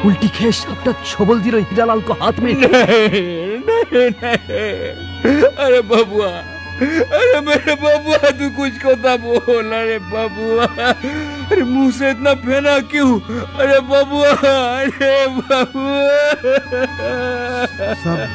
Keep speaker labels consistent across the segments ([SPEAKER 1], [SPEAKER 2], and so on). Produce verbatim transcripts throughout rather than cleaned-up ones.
[SPEAKER 1] उल्टी खेल सापटा छबल दिल हीरालाल को हाथ में।
[SPEAKER 2] नहीं, नहीं, नहीं। अरे बबुआ, अरे मेरे बबुआ, तू कुछ को था बोल। अरे बबुआ, अरे मुंह से इतना फेना क्यों? अरे बबुआ, अरे बबुआ।
[SPEAKER 1] सब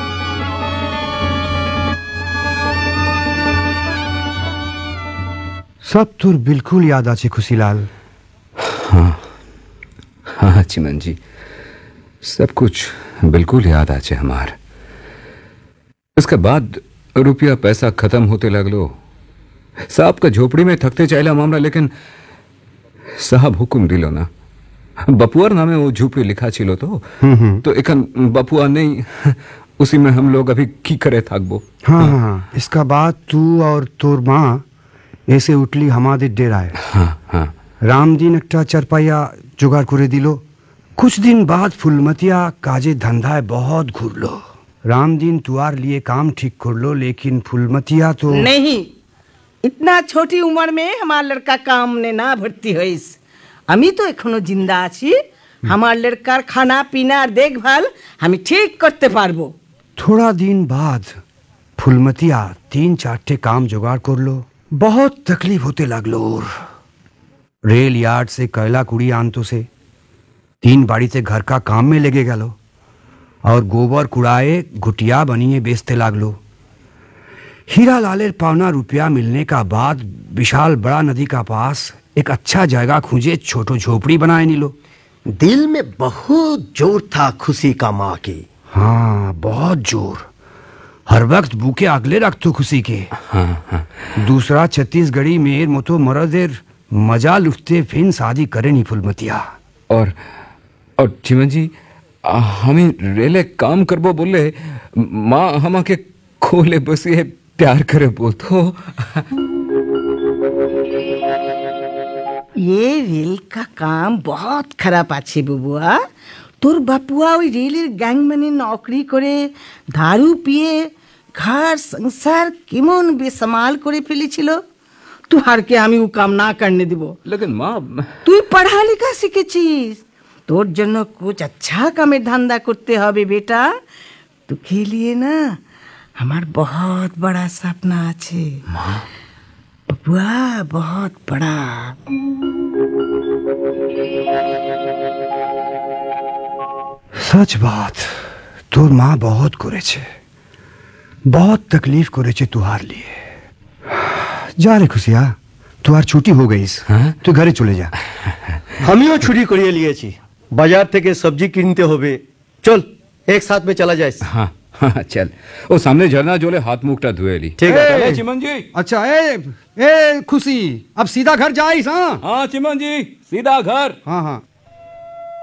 [SPEAKER 1] सब तुर बिल्कुल याद आछे खुशीलाल।
[SPEAKER 3] हाँ हाँ चिमन जी, सब कुछ बिल्कुल याद आछे हमार। इसके बाद रुपया पैसा खत्म होते लगलो। साहब का झोपड़ी में थकते चाहला मामला, लेकिन साहब हुक्म दिलो ना, बपुआर नामे वो झोपड़ी लिखा छिलो तो तो एकन बपुआ नहीं, उसी में हम लोग अभी की करे थाकबो।
[SPEAKER 1] हाँ हाँ, इसका बाद तू और तोर माँ ऐसे उठली हमारे डेराए।
[SPEAKER 3] हाँ हाँ,
[SPEAKER 1] रामदीन एकटा चरपाइया जुगाड़ करे दिलो। कुछ दिन बाद फुलमतिया काजे धंधाए बहुत घुरलो। रामदीन तुआर लिए काम ठीक कर लो, लेकिन फुलमतिया तो
[SPEAKER 4] नहीं। इतना छोटी उम्र में हमार लड़का काम ने ना भर्ती होइस। हमी तो एखनो जिंदा आछि। हमार लड़कार खाना पीना और देखभाल हमी ठीक करते पारबो।
[SPEAKER 1] थोड़ा दिन बाद फुलमतिया तीन चारटे काम जुगाड़ कर लो। बहुत तकलीफ होते लगलो। और रेल यार्ड से कोयला कुड़ी आनतो से तीन बाड़ी से घर का काम में लगे गलो और गोबर कुड़ाए घुटिया बनिए बेचते लागलो। हीरा लालेर पावना रुपया मिलने का बाद विशाल बड़ा नदी का पास एक अच्छा जगह खोजे, छोटो झोपड़ी बनाए नीलो।
[SPEAKER 5] दिल में बहुत जोर था खुशी का माँ की।
[SPEAKER 1] हाँ, बहुत जोर। हर वक्त भूखे अगले रखतो खुशी के।
[SPEAKER 3] हाँ, हाँ।
[SPEAKER 1] दूसरा छत्तीसगढ़ी में मोतो मरदेर मजा लुटते फिर शादी करे नहीं फुलमतिया।
[SPEAKER 3] और और चिमन जी, हमें रेले काम करबो बोले, माँ हमा के खोले बसे प्यार करे बोल तो।
[SPEAKER 4] ये रेल का काम बहुत खराब आछे बुबुआ। तोर बापुआ ওই রেলের গ্যাং মানে নকরি করে দারু পিয়ে ঘর সংসার কেমন বেসামাল করে ফেলেছিল। তুহারকে আমি ও কাম না करने দেব।
[SPEAKER 3] लेकिन माँ,
[SPEAKER 4] তুই পড়া লেখা শিখেছিস, তোর জন্য कुछ अच्छा কামের ধান্দা করতে হবে बेटा। তোকে लिए ना हमार बहुत बड़ा सपना আছে।
[SPEAKER 3] माँ,
[SPEAKER 4] बुआ बहुत बड़ा।
[SPEAKER 1] सच बात, तोर माँ बहुत करे छे, बहुत तकलीफ करे छे तुहार लिए। जा रे खुशिया, तुहार छुट्टी हो गई।
[SPEAKER 3] हाँ?
[SPEAKER 1] तू घरे चले जा।
[SPEAKER 5] আমিও ছুটি করিয়ে নিয়েছি। বাজার থেকে সবজি কিনতে হবে। চল एक साथ में चला जाए।
[SPEAKER 3] हाँ हाँ चल। वो सामने झरना जोले हाथ मुकटा धुए ली।
[SPEAKER 5] ठीक है।
[SPEAKER 3] चलो चिमन जी।
[SPEAKER 1] अच्छा, ए ए खुशी, अब सीधा घर जाइस। हाँ
[SPEAKER 3] हाँ चिमन जी, सीधा घर।
[SPEAKER 1] हाँ हाँ।